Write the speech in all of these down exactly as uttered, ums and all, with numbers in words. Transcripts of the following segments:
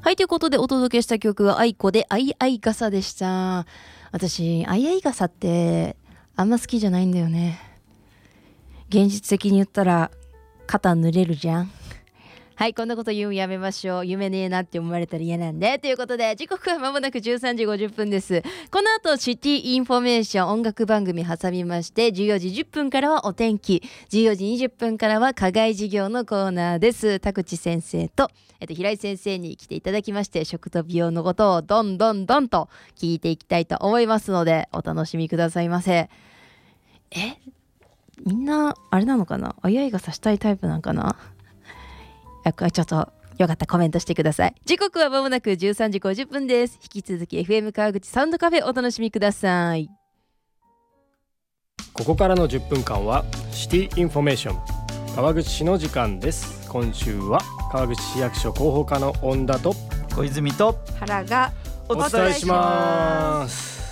はい、ということでお届けした曲はあいこであいあい傘でした。私あいあい傘ってあんま好きじゃないんだよね。現実的に言ったら肩濡れるじゃん。はい、こんなこと言うのやめましょう。夢ねえなって思われたら嫌なんで。ということで時刻はまもなくじゅうさんじごじゅっぷんです。この後シティインフォメーション音楽番組挟みまして、じゅうよじじゅっぷんからはお天気、じゅうよじにじゅっぷんからは課外授業のコーナーです。田口先生と、えっと、平井先生に来ていただきまして、食と美容のことをどんどんどんと聞いていきたいと思いますので、お楽しみくださいませ。えみんなあれなのかな、あいあいがさしたいタイプなんかな。ちょっとよかったらコメントしてください。時刻はまもなくじゅうさんじごじゅっぷんです。引き続き エフエム 川口サウンドカフェお楽しみください。 ここからのじゅっぷんかんはシティインフォメーション川口市の時間です。今週は川口市役所広報課の恩田と小泉と原がお伝えします。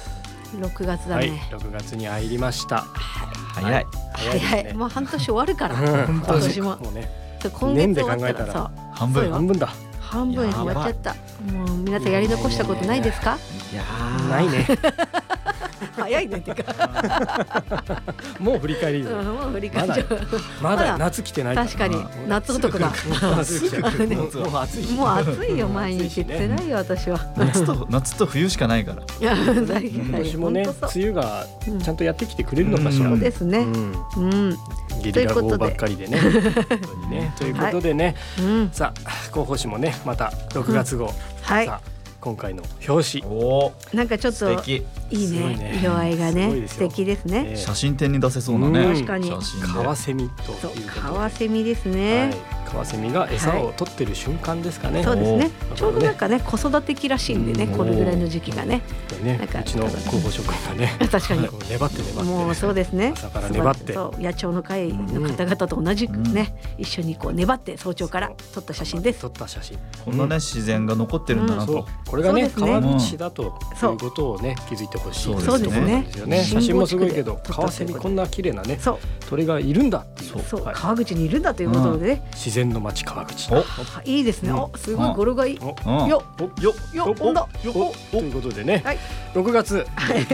ろくがつだね、 はい、ろくがつに入りました。 早い早いですね。 早い、もう半年終わるから今今年ももうね、 今月終わったらさ、 半分半分だ。 半分終わっちゃった。もう皆さんやり残したことないですか？ いやないね。 早いねってかもう振り返りで、 うん、もう振り返っちゃう。 まだ夏来てないから。 確かに夏男だ。 夏来てるね。もう暑いし。 もう暑いよ毎日ってないよ私は。 夏と夏と冬しかないから。 いや今年もね、梅雨がちゃんとやってきてくれるのかしら。 そうですね。うん。 ゲリラ豪雨ばっかりでね。ということでね、さあ広報誌もねまたろくがつ号。 はい。 今回の表紙、 おなんかちょっといいね、色合いがね素敵ですね。 写真展に出せそうなね。 確かにカワセミということで、 カワセミですね。 カワセミが餌を取ってる瞬間ですかね。 そうですね。ちょうどなんかね子育て期らしいんでね、これぐらいの時期がね。 ね、うちの広報職員がね、 確かに粘って粘って、 もうそうですね。 朝から粘って、 そう野鳥の会の方々と同じくね、一緒にこう粘って早朝から撮った写真です。 撮った写真。 こんなね自然が残ってるんだなと。 これがね川口だということをね気づいてほしい。 そうですね。 写真もすごいけど、カワセミこんな綺麗なね鳥がいるんだっていう。 そう川口にいるんだということでね。 自然の街川口。 いいですね。おすごい語呂がいい。よよよよということでね、ろくがつ